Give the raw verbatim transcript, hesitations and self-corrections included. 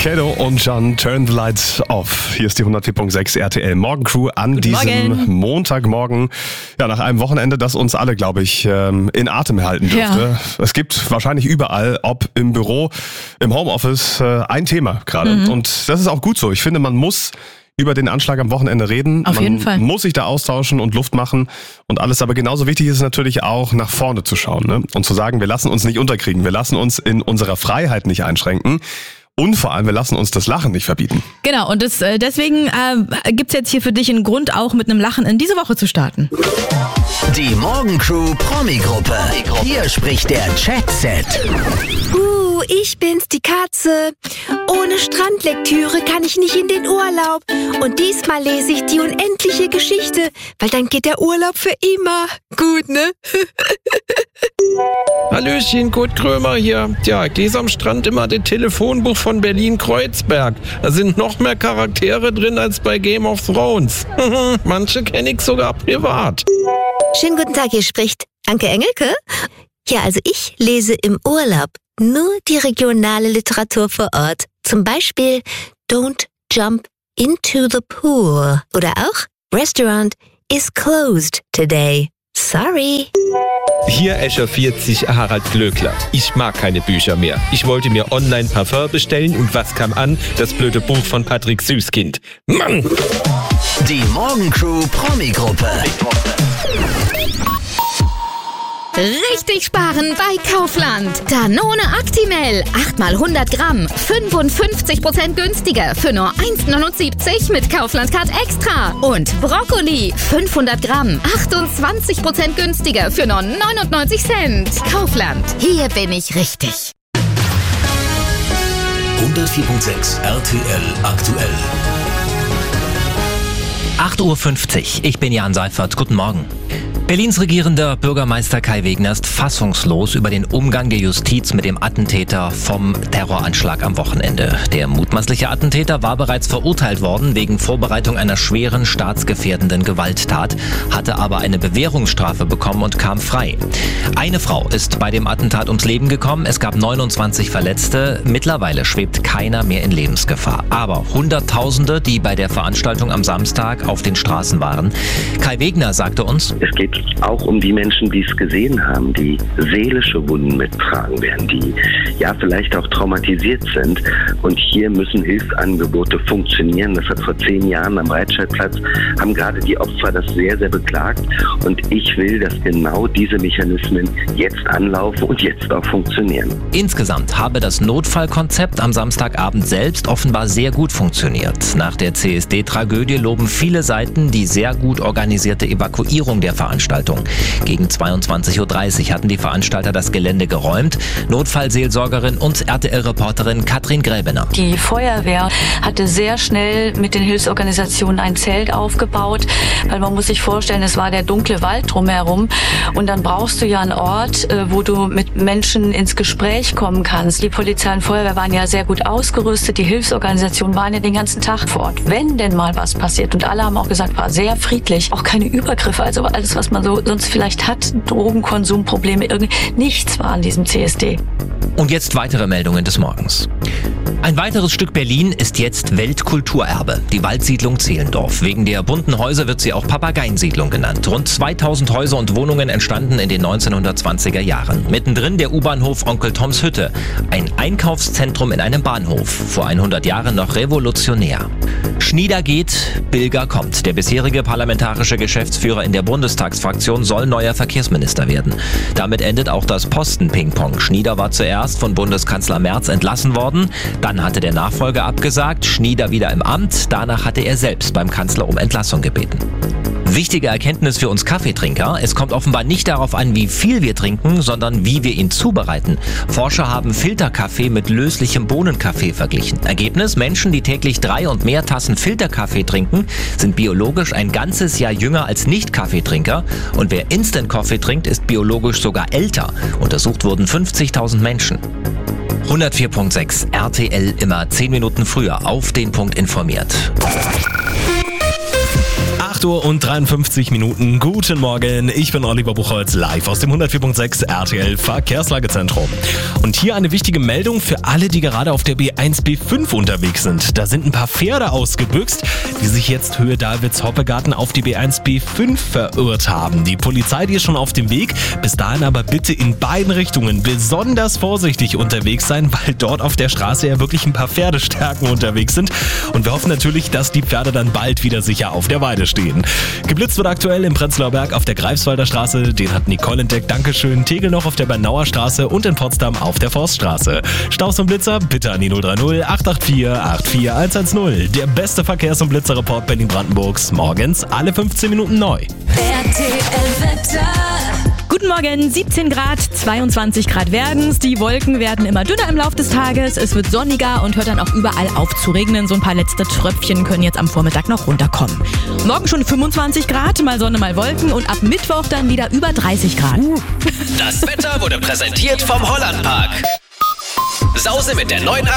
Kedo und John, Turn the Lights Off. Hier ist die hundertvier Komma sechs R T L Morgencrew an Guten diesem Morgen. Montagmorgen. Ja, nach einem Wochenende, das uns alle, glaube ich, in Atem halten dürfte. Ja. Es gibt wahrscheinlich überall, ob im Büro, im Homeoffice, ein Thema gerade. Mhm. Und das ist auch gut so. Ich finde, man muss über den Anschlag am Wochenende reden. Auf Man jeden Fall. muss sich da austauschen und Luft machen und alles. Aber genauso wichtig ist es natürlich auch, nach vorne zu schauen, ne? Und zu sagen, wir lassen uns nicht unterkriegen. Wir lassen uns in unserer Freiheit nicht einschränken. Und vor allem, wir lassen uns das Lachen nicht verbieten. Genau, und das, äh, deswegen äh, gibt's jetzt hier für dich einen Grund, auch mit einem Lachen in diese Woche zu starten. Die Morgencrew Promi-Gruppe. Hier spricht der Chatset. Uh, ich bin's, die Katze. Ohne Strandlektüre kann ich nicht in den Urlaub. Und diesmal lese ich die unendliche Geschichte, weil dann geht der Urlaub für immer. Gut, ne? Hallöchen, Kurt Krömer hier. Tja, ich lese am Strand immer das Telefonbuch von Berlin-Kreuzberg. Da sind noch mehr Charaktere drin als bei Game of Thrones. Manche kenne ich sogar privat. Schönen guten Tag, hier spricht Anke Engelke. Ja, also ich lese im Urlaub nur die regionale Literatur vor Ort. Zum Beispiel Don't Jump into the Pool. Oder auch Restaurant is closed today. Sorry. Hier echauffiert sich Harald Glöckler. Ich mag keine Bücher mehr. Ich wollte mir online Parfum bestellen und was kam an? Das blöde Buch von Patrick Süßkind. Mann! Die Morgencrew Promi-Gruppe. Richtig sparen bei Kaufland. Danone Actimel. acht mal hundert Gramm. fünfundfünfzig Prozent günstiger für nur eins neunundsiebzig mit Kaufland Card Extra. Und Brokkoli. fünfhundert Gramm. achtundzwanzig Prozent günstiger für nur neunundneunzig Cent. Kaufland. Hier bin ich richtig. hundertvier Komma sechs R T L aktuell. acht Uhr fünfzig. Ich bin Jan Seifert. Guten Morgen. Berlins regierender Bürgermeister Kai Wegner ist fassungslos über den Umgang der Justiz mit dem Attentäter vom Terroranschlag am Wochenende. Der mutmaßliche Attentäter war bereits verurteilt worden wegen Vorbereitung einer schweren staatsgefährdenden Gewalttat, hatte aber eine Bewährungsstrafe bekommen und kam frei. Eine Frau ist bei dem Attentat ums Leben gekommen. Es gab neunundzwanzig Verletzte. Mittlerweile schwebt keiner mehr in Lebensgefahr. Aber Hunderttausende, die bei der Veranstaltung am Samstag auf den Straßen waren. Kai Wegner sagte uns: Es geht auch um die Menschen, die es gesehen haben, die seelische Wunden mittragen werden, die ja vielleicht auch traumatisiert sind. Und hier müssen Hilfsangebote funktionieren. Das hat vor zehn Jahren am Breitscheidplatz, haben gerade die Opfer das sehr, sehr beklagt. Und ich will, dass genau diese Mechanismen jetzt anlaufen und jetzt auch funktionieren. Insgesamt habe das Notfallkonzept am Samstagabend selbst offenbar sehr gut funktioniert. Nach der C S D-Tragödie loben viele Seiten die sehr gut organisierte Evakuierung der Veranstaltung. Gegen zweiundzwanzig Uhr dreißig hatten die Veranstalter das Gelände geräumt. Notfallseelsorgerin und R T L-Reporterin Katrin Gräbener. Die Feuerwehr hatte sehr schnell mit den Hilfsorganisationen ein Zelt aufgebaut, weil man muss sich vorstellen, es war der dunkle Wald drumherum und dann brauchst du ja einen Ort, wo du mit Menschen ins Gespräch kommen kannst. Die Polizei und Feuerwehr waren ja sehr gut ausgerüstet, die Hilfsorganisationen waren ja den ganzen Tag vor Ort, wenn denn mal was passiert. Und alle haben auch gesagt, war sehr friedlich, auch keine Übergriffe, also alles, was man so sonst vielleicht hat, Drogenkonsumprobleme, irgendwie nichts war an diesem C S D. Und jetzt weitere Meldungen des Morgens. Ein weiteres Stück Berlin ist jetzt Weltkulturerbe, die Waldsiedlung Zehlendorf. Wegen der bunten Häuser wird sie auch Papageiensiedlung genannt. Rund zweitausend Häuser und Wohnungen entstanden in den neunzehnhundertzwanziger Jahren. Mittendrin der U-Bahnhof Onkel Toms Hütte, ein Einkaufszentrum in einem Bahnhof, vor hundert Jahren noch revolutionär. Schnieder geht, Bilger kommt. Der bisherige parlamentarische Geschäftsführer in der Bundestagsfraktion soll neuer Verkehrsminister werden. Damit endet auch das Posten-Ping-Pong. Schnieder war zuerst von Bundeskanzler Merz entlassen worden, dann hatte der Nachfolger abgesagt, Schnieder wieder im Amt, danach hatte er selbst beim Kanzler um Entlassung gebeten. Wichtige Erkenntnis für uns Kaffeetrinker: Es kommt offenbar nicht darauf an, wie viel wir trinken, sondern wie wir ihn zubereiten. Forscher haben Filterkaffee mit löslichem Bohnenkaffee verglichen. Ergebnis: Menschen, die täglich drei und mehr Tassen Filterkaffee trinken, sind biologisch ein ganzes Jahr jünger als Nicht-Kaffeetrinker. Und wer Instant-Coffee trinkt, ist biologisch sogar älter. Untersucht wurden fünfzigtausend Menschen. hundertvier Komma sechs R T L, immer zehn Minuten früher auf den Punkt informiert. acht Uhr und dreiundfünfzig Minuten. Guten Morgen, ich bin Oliver Buchholz, live aus dem hundertvier Komma sechs R T L Verkehrslagezentrum. Und hier eine wichtige Meldung für alle, die gerade auf der B eins B fünf unterwegs sind. Da sind ein paar Pferde ausgebüxt, die sich jetzt Höhe Davids-Hoppegarten auf die B eins B fünf verirrt haben. Die Polizei, die ist schon auf dem Weg. Bis dahin aber bitte in beiden Richtungen besonders vorsichtig unterwegs sein, weil dort auf der Straße ja wirklich ein paar Pferdestärken unterwegs sind. Und wir hoffen natürlich, dass die Pferde dann bald wieder sicher auf der Weide stehen. Geblitzt wird aktuell im Prenzlauer Berg auf der Greifswalder Straße. Den hat Nicole entdeckt. Dankeschön. Tegel noch auf der Bernauer Straße und in Potsdam auf der Forststraße. Staus und Blitzer bitte an die null drei null acht acht vier acht vier eins eins null. Der beste Verkehrs- und Blitzerreport Berlin-Brandenburgs. Morgens alle fünfzehn Minuten neu. R T L-Wetter. Guten Morgen, siebzehn Grad, zweiundzwanzig Grad werden's. Die Wolken werden immer dünner im Laufe des Tages. Es wird sonniger und hört dann auch überall auf zu regnen. So ein paar letzte Tröpfchen können jetzt am Vormittag noch runterkommen. Morgen schon fünfundzwanzig Grad, mal Sonne, mal Wolken und ab Mittwoch dann wieder über dreißig Grad. Das Wetter wurde präsentiert vom Hollandpark. Sause mit der neuen